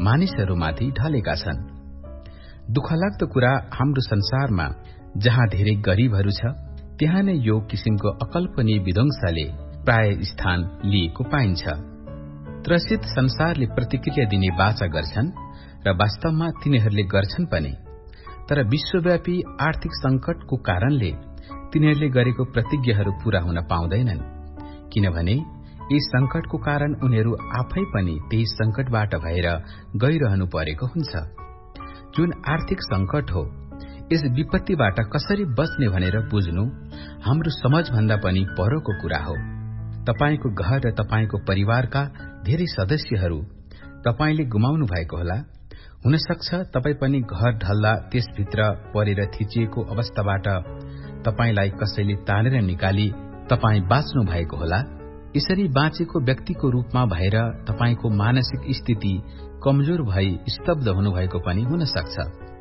मानिसहरूमाथि ढलेका छन्। दुःखलाग्दो कुरा हाम्रो संसारमा जहाँ धेरै गरीबहरू छ त्यहाँ नै यो किसिमको अकल्पनीय विध्वंसले प्राय स्थान लिएको पाइन्छ। त्रसित संसारले प्रतिक्रिया दिने बाचा गर्छन् र वास्तवमा तिनीहरूले गर्छन् पनि, तर विश्वव्यापी आर्थिक संकटको कारणले तिनीहरूले गरेको प्रतिज्ञाहरू पूरा हुन पाउँदैनन्, किनभने यस संकटको कारण उनीहरू आफै पनि त्यही संकटबाट भएर गइरहनु परेको हुन्छ। जुन आर्थिक संकट हो, यस विपत्तिबाट कसरी बच्ने भनेर बुझ्नु हाम्रो समझभन्दा पनि परको कुरा हो। तपाईको घर र तपाईको परिवारका धेरै सदस्यहरू तपाईले गुमाउनु भएको होला। हुन सक्छ तपाई पनि घर ढल्दा त्यसभित्र परेर थिचिएको अवस्थाबाट तपाईलाई कसैले तानेर निकाली तपाई बाँच्नु भएको होला। यसरी बाँचेको व्यक्तिको रूपमा भएर तपाईको मानसिक स्थिति कमजोर भई स्तब्ध हुनुभएको पनि हुन सक्छ।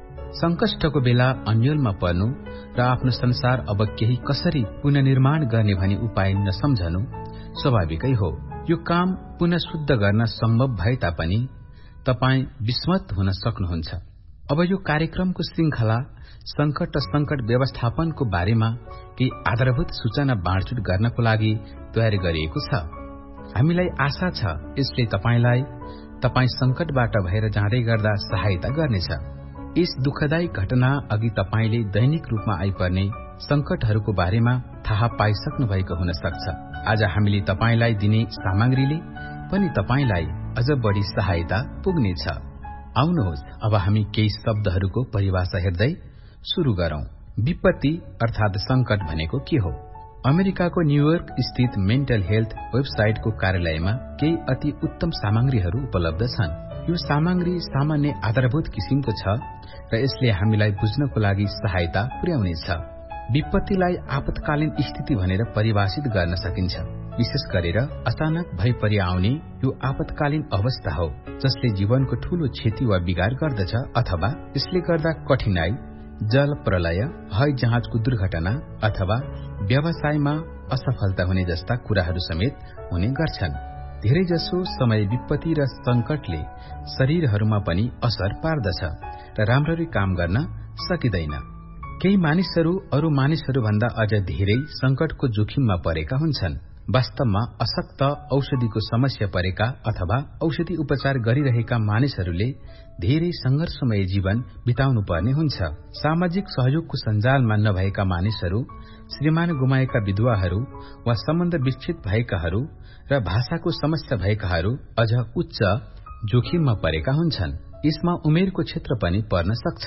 संकष्टको बेला अन्योलमा पर्नु र आफ्नो संसार अब केही कसरी पुनर्निर्माण गर्ने भनी उपाय नसम्झनु स्वाभाविकै हो। यो काम पुनः शुद्ध गर्न सम्भव भए तापनि तपाई विस्मत हुन सक्नुहुन्छ। अब यो कार्यक्रमको श्रृंखला संकट र संकट व्यवस्थापनको बारेमा केही आधारभूत सूचना बाँडचुट गर्नको लागि तयार गरिएको छ। हामीलाई आशा छ यसले तपाईलाई तपाई संकटबाट भएर जाँदै गर्दा सहायता गर्नेछ। यस दुःखदायी घटना अघि तपाईले दैनिक रूपमा आइपर्ने संकटहरूको बारेमा थाहा पाइसक्नु भएको हुन सक्छ। आज हामीले तपाईलाई दिने सामग्रीले पनि तपाईलाई अझ बढी सहायता पुग्नेछ। आउनुहोस् अब हामी केही शब्दहरूको परिभाषा हेर्दै शुरू गरौं। विपत्ति अर्थात संकट भनेको के हो? अमेरिकाको न्यूयोर्क स्थित मेन्टल हेल्थ वेबसाइटको कार्यालयमा केही अति उत्तम सामग्रीहरू उपलब्ध छन्। यो सामग्री सामान्य आधारभूत किसिमको छ र यसले हामीलाई बुझ्नको लागि सहायता पुर्याउनेछ। विपत्तिलाई आपतकालीन स्थिति भनेर परिभाषित गर्न सकिन्छ। विशेष गरेर अचानक भइपरि आउने यो आपतकालीन अवस्था हो जसले जीवनको ठूलो क्षति वा बिगार गर्दछ, अथवा यसले गर्दा कठिनाई, जल प्रलय, हवाई जहाजको दुर्घटना अथवा व्यवसायमा असफलता हुने जस्ता कुराहरू समेत हुने गर्छन्। धेरैजसो समय विपत्ति र संकटले शरीरहरूमा पनि असर पार्दछ र राम्ररी काम गर्न सकिँदैन। केही मानिसहरू अरू मानिसहरू भन्दा अझ धेरै संकटको जोखिममा परेका हुन्छन्। वास्तवमा अशक्त औषधिको समस्या परेका अथवा औषधि उपचार गरिरहेका मानिसहरूले धेरै संघर्षमय जीवन बिताउनु पर्ने हुन्छ। सामाजिक सहयोगको सञ्जालमा नभएका मानिसहरू, श्रीमान गुमाएका विधवाहरू वा सम्बन्ध विच्छेद भएकाहरू र भाषाको समस्या भएकाहरू अझ उच्च जोखिममा परेका हुन्छन्। यसमा उमेरको क्षेत्र पनि पर्न सक्छ।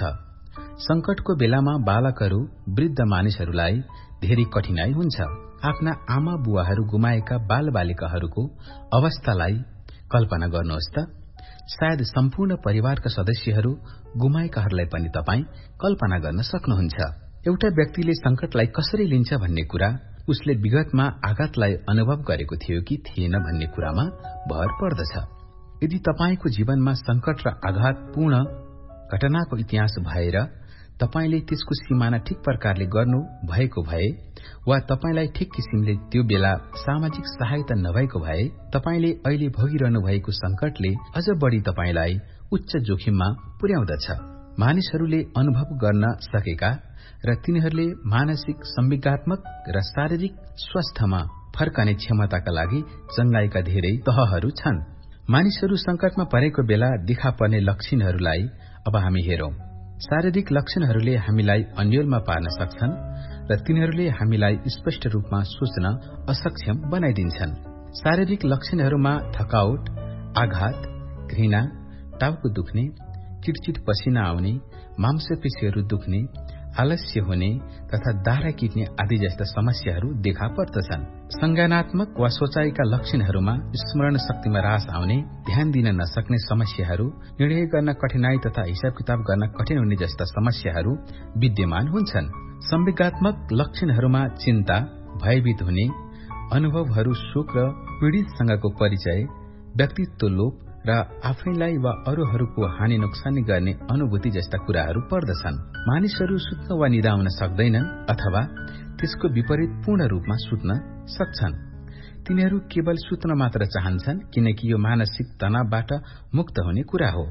संकटको बेलामा बालकहरू, वृद्ध मानिसहरूलाई धेरै कठिनाई हुन्छ। आफ्ना आमा बुवाहरू गुमाएका बालबालिकाहरूको अवस्थालाई कल्पना गर्नुहोस् त। सायद सम्पूर्ण परिवारका सदस्यहरू गुमाएकाहरूलाई पनि तपाई कल्पना गर्न सक्नुहुन्छ। एउटा व्यक्तिले संकटलाई कसरी लिन्छ भन्ने कुरा उसले विगतमा आघातलाई अनुभव गरेको थियो कि थिएन भन्ने कुरामा भर पर्दछ। यदि तपाईको जीवनमा संकट र आघातपूर्ण घटनाको इतिहास भएर तपाईले त्यसको सिमाना ठिक प्रकारले गर्नु भएको भए वा तपाईलाई ठिक किसिमले त्यो बेला सामाजिक सहायता नभएको भए तपाईले अहिले भोगिरहनु भएको संकटले अझ बढी तपाईलाई उच्च जोखिममा पुर्याउँदछ। मानिसहरूले अनुभव गर्न सकेका र तिनीहरूले मानसिक, संवेगात्मक र शारीरिक स्वास्थ्यमा फर्कने क्षमताका लागि चंगाईका धेरै तहहरू छन्। मानिसहरू संकटमा परेको बेला देखा पर्ने लक्षणहरूलाई अब हामी हेरौं। शारीरिक लक्षणहरूले हामीलाई अन्योलमा पार्न सक्छन् र तिनीहरूले हामीलाई स्पष्ट रूपमा सोच्न असक्षम बनाइदिन्छन्। शारीरिक लक्षणहरूमा थकावट, आघात, घृणा, टाउको दुख्ने, चिटचिट पसिना आउने, मांसपेशीहरू दुख्ने, आलस्य हुने तथा दाह्रा किट्ने आदि जस्ता समस्याहरू देखा पर्दछन्। संज्ञानात्मक वा सोचाइका लक्षणहरूमा स्मरण शक्तिमा ह्रास आउने, ध्यान दिन नसक्ने समस्याहरू, निर्णय गर्न कठिनाई तथा हिसाब किताब गर्न कठिन हुने जस्ता समस्याहरू विद्यमान हुन्छन्। संवेगात्मक लक्षणहरूमा चिन्ता, भयभीत हुने अनुभवहरू, शोक र पीड़ितसँगको परिचय, व्यक्तित्व लोप र आफैलाई वा अरूहरूको हानि नोक्सानी गर्ने अनुभूति जस्ता कुराहरू पर्दछन्। मानिसहरू सुत्न वा निदाउन सक्दैनन् अथवा त्यसको विपरीत पूर्ण रूपमा सुत्न सक्छन्। तिनीहरू केवल सुत्न मात्र चाहन्छन् किनकि यो मानसिक तनावबाट मुक्त हुने कुरा हो।